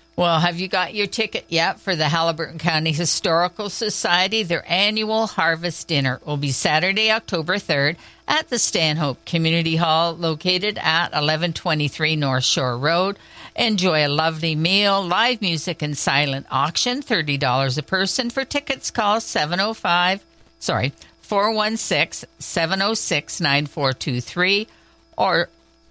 Well, have you got your ticket yet for the Haliburton County Historical Society? Their annual harvest dinner will be Saturday, October 3rd at the Stanhope Community Hall, located at 1123 North Shore Road. Enjoy a lovely meal, live music, and silent auction. $30 a person. For tickets, call 416-706-9423 or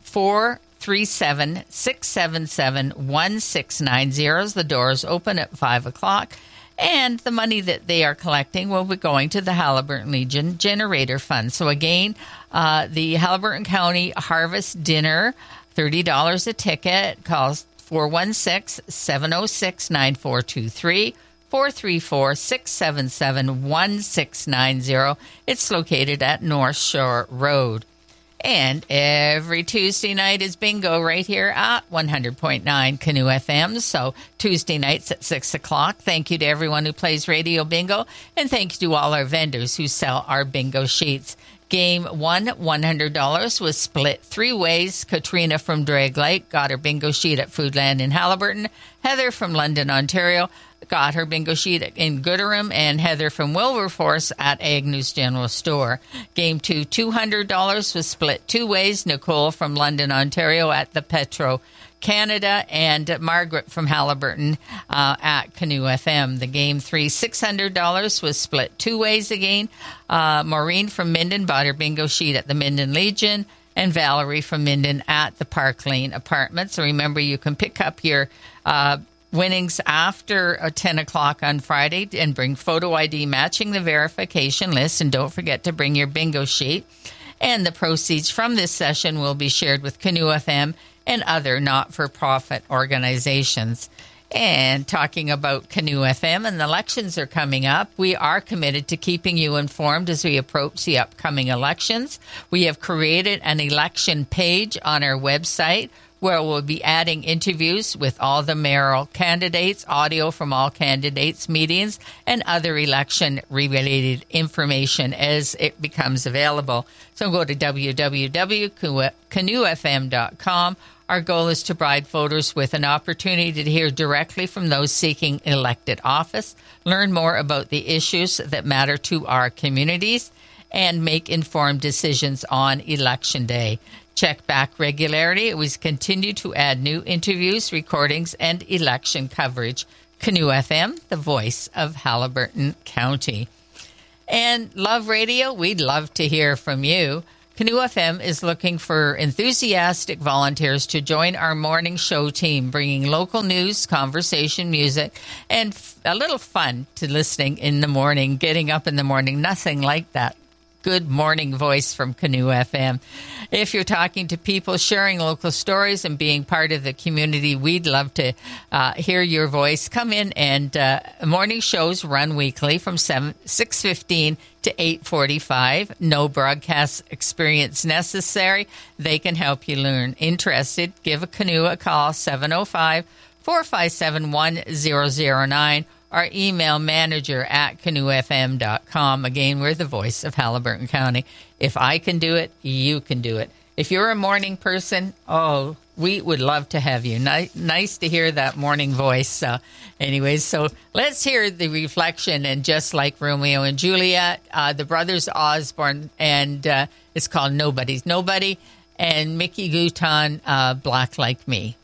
437-677-1690. The doors open at 5 o'clock. And the money that they are collecting will be going to the Haliburton Legion Generator Fund. So again, the Haliburton County Harvest Dinner, $30 a ticket. Call 416-706-9423, 434-677-1690. It's located at North Shore Road. And every Tuesday night is bingo right here at 100.9 Canoe FM. So Tuesday nights at 6 o'clock. Thank you to everyone who plays radio bingo. And thank you to all our vendors who sell our bingo sheets. Game 1, $100, was split 3 ways. Katrina from Drag Lake got her bingo sheet at Foodland in Haliburton. Heather from London, Ontario, got her bingo sheet in Gooderham, and Heather from Wilberforce at Agnews General Store. Game 2, $200, was split 2 ways. Nicole from London, Ontario at the Petro Canada, and Margaret from Haliburton at Canoe FM. The Game 3, $600, was split 2 ways again. Maureen from Minden bought her bingo sheet at the Minden Legion, and Valerie from Minden at the Park Lane Apartments. So remember, you can pick up your winnings after 10 o'clock on Friday and bring photo ID matching the verification list. And don't forget to bring your bingo sheet. And the proceeds from this session will be shared with Canoe FM and other not-for-profit organizations. And talking about Canoe FM, and the elections are coming up, we are committed to keeping you informed as we approach the upcoming elections. We have created an election page on our website where we'll be adding interviews with all the mayoral candidates, audio from all candidates' meetings, and other election-related information as it becomes available. So go to www.canoefm.com. Our goal is to provide voters with an opportunity to hear directly from those seeking elected office, learn more about the issues that matter to our communities, and make informed decisions on Election Day. Check back regularly. We continue to add new interviews, recordings, and election coverage. Canoe FM, the voice of Haliburton County. And Love Radio, we'd love to hear from you. Canoe FM is looking for enthusiastic volunteers to join our morning show team, bringing local news, conversation, music, and a little fun to listening in the morning, getting up in the morning. Nothing like that good morning voice from Canoe FM. If you're talking to people, sharing local stories, and being part of the community, we'd love to hear your voice. Come in, and morning shows run weekly from 6:15 to 8:45. No broadcast experience necessary. They can help you learn. Interested? Give a Canoe a call, 705-457-1009. Or email manager@canoefm.com. Again, we're the voice of Haliburton County. If I can do it, you can do it. If you're a morning person, we would love to have you. Nice to hear that morning voice. Anyways, so let's hear the reflection. And just like Romeo and Juliet, the brothers Osborne, and it's called Nobody's Nobody, and Mickey Gouton, Black Like Me.